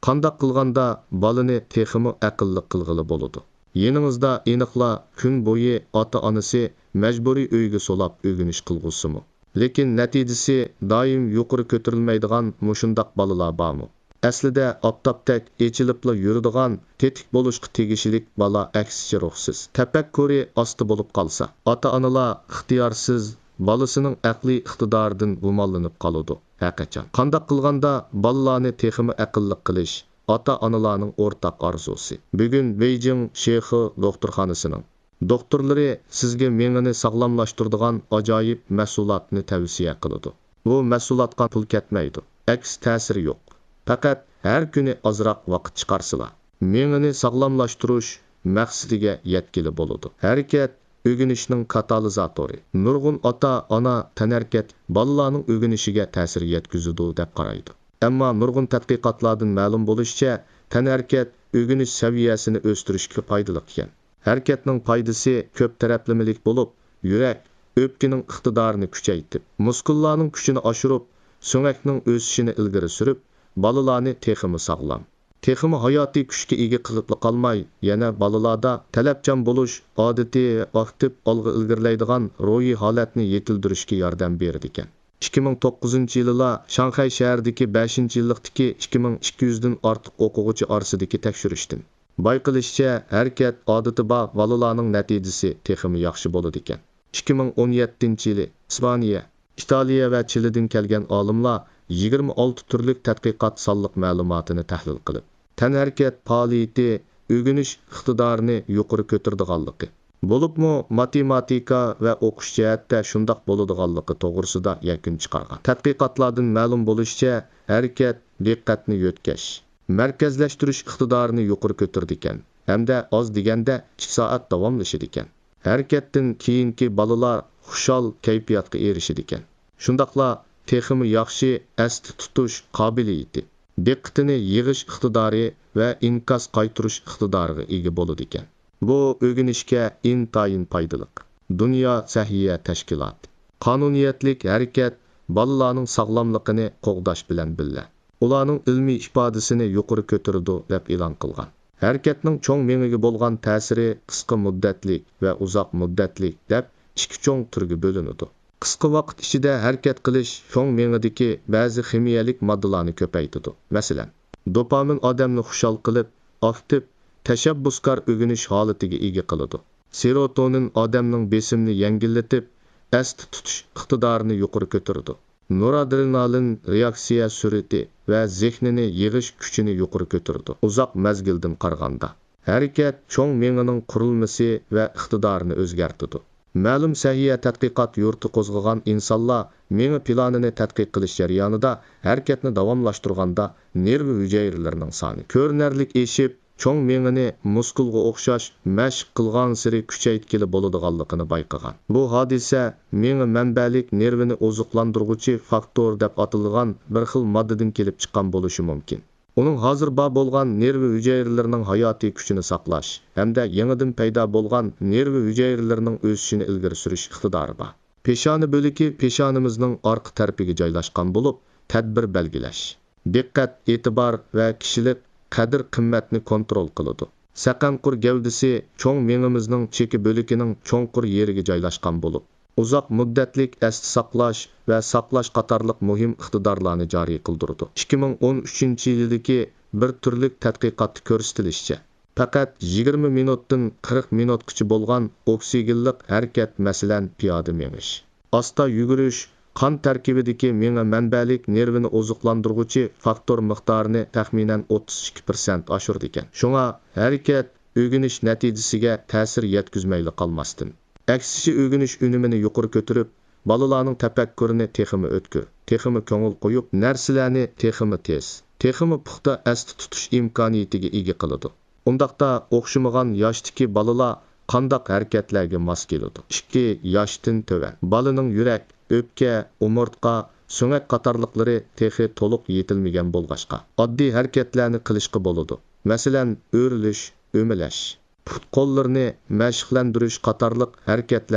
Qandaq qilganda balani texmi aqlli qilg'ili bo'ladi. Yeningizda aniqla kun bo'yi ota-onasi majburiy uyga solab o'rganish qilg'usimi. Lekin natijasi doim yuqori ko'tarilmaydigan mushundaq balalar bormi? Aslida oftobdek echilibla yuradigan tetik bo'lishga tegishlik bala aksicha ruhsiz. Tafakkuri osti bo'lib qolsa, ota-onalar ixtiyorsiz balasining aqliy iqtidoridan gumollanib qoladi. Haqiqatan. Qandaq qilganda balalarni texmi aqlli qilish ota-onalarning o'rtaq orzusi. Bugun Beijing Sheyxi doktorxonasining doktorlari sizga mengini sog'lomlashtiradigan ajoyib mahsulotni tavsiya qiladi. Bu mahsulotga pul ketmaydi. Aks ta'siri yo'q. Faqat har kuni ozroq vaqt chiqarsizlar. Mengini sog'lomlashtirish maqsadiga yetkili bo'ladi. Harakat o'rganishning katalizatori. Nurg'un ota-ona tanarkat bolalarning o'rganishiga ta'sir yetkazadi deb qaraydi. Ammo nurg'un tadqiqotlardan ma'lum bo'lishicha, tanarkat o'rganish saviyasini o'stirishga foydali ekan. Harakatning foydasi ko'p taraflamalik bo'lib, yurak, o'pkaning iqtidorini kuchaytirib, muskullarning kuchini oshirib, so'ngakning o'sishini ilgari surib, balalarni texmi sog'lom, texmi hayotiy kuchga ega qilib qolmay, yana balalarda talabchan bo'lish odatiy aktiv olg'a ilgirlaydigan ruhiy holatni yetildirishga yordam berdi ekan. 2009-yilda Shanxay shahridagi 5-yillikdagi 2200 dan ortiq o'quvchi orasidagi tekshirishdan bayqilishicha, harakat odati bor balalarning natijasi texmi yaxshi bo'ladi ekan. 2017-yili Ispaniya, Italiya va Chilidan kelgan olimlar 26 turlik tadqiqot sonliq ma'lumotini tahlil qilib, tanharakat faoliyati o'rganish iqtidorini yuqori ko'taradiganligi, bo'libmi matematika va o'qish jihatda shundoq bo'ladiganligi to'g'risida yakun chiqargan. Tadqiqotlardan ma'lum bo'lishicha, harakat diqqatni yo'tkash, markazlashtirish iqtidorini yuqori ko'tardi ekan, hamda oz deganda 2 soat davomlashadi ekan. Harakatdan keyingi balalar xushal kayfiyatga erishadi ekan. Shundaqla texmi yaxshi asti tutish qobiliyati, diqqatini yig'ish iqtidori va inkas qaytirish iqtidoriga ega bo'ladi ekan. Bu o'rganishga intayin foydali. Dunyo sahiya tashkiloti qonuniyatlik harakat balalarning sog'lomligini qo'g'dash bilan birga ularning ilmiy ifodasini yuqori ko'taradi deb e'lon qilgan. Harakatning cho'ng miyaga bo'lgan ta'siri qisqa muddatli va uzoq muddatli deb ikki cho'ng turga bo'linadi. Qisqa vaqt ichida harakat qilish cho'ng miyadagi ba'zi ximiyalik moddalarni ko'paytiradi. Masalan, dopamin odamni xushal qilib, aktiv, tashabbuskor o'rganish holatiga ega qiladi. Serotonin odamning besimni yengillatib, asti tutish iqtidorini yuqori ko'taradi. Noradrenalin reaksiya sur'ati va zehnini yig'ish kuchini yuqori ko'taradi. Uzoq mazgildan qaraganda, harakat cho'ng miyaning qurilmasi va iqtidorini o'zgartiradi. Ma'lum sahiya tadqiqot yurti qo'zg'agan insonlar miya planini tadqiq qilish jarayonida harakatni davomlashtirganda nerv hujayralarining soni ko'rinarli eshib, cho'ng miyani muskulga o'xshash mashq qilgan siri kuchaytkili bo'ladiganligini bayqagan. Bu hodisa miya manbalik nervini oziqlantiruvchi faktor deb atalgan bir xil moddadan kelib chiqqan bo'lishi mumkin. Uning hozir bor bo'lgan nerv hujayralarining hayotiy kuchini saqlash hamda yangidan paydo bo'lgan nerv hujayralarining o'sishini ilgari surish iqtidori bor. Peshona bo'ligi peshonamizning orqa tarafiga joylashgan bo'lib, tadbir belgilash, diqqat, e'tibor va kishilik qadr-qimmatni kontrol qiladi. Saqanqur gavdasi cho'ng miyamizning cheki bo'ligining cho'nqur yeriga joylashgan bo'lib, uzoq muddatlik asti saqlash va saqlash qatorliq muhim iqtidorlarni joriy qildirdi. 2013-yildagi bir turlik tadqiqotda ko'rsatilishicha, faqat 20 minutdan 40 minutgacha bo'lgan oksigenlik harakat, masalan, piyoda menish, asta yugurish, qon tarkibidagi miya manbalik nervini oziqlantiruvchi faktor miqdorini taxminan 32% oshirdi ekan. Shunga harakat o'rganish natijasiga ta'sir yetkazmayli qolmasdan, aksicha o'rganish unumini yuqori ko'tarib, balalarning tafakkurini texmi o'tkir, texmi ko'ngil qo'yib, narsalarni texmi tez, texmi puxta asti tutish imkoniyatiga ega qiladi. Undaqda o'xshamagan yoshdagi balalar qandaq harakatlarga mos keladi? 2 yoshdan to'van balaning yurak, o'pka, umurtqa, so'ngak qatorliqlari texi to'liq yetilmagan bo'lg'achqa oddiy harakatlarni qilishga bo'ladi. Masalan, o'rilish, o'milash, put qo'llarni mashqlantirish qatorliq harakatlar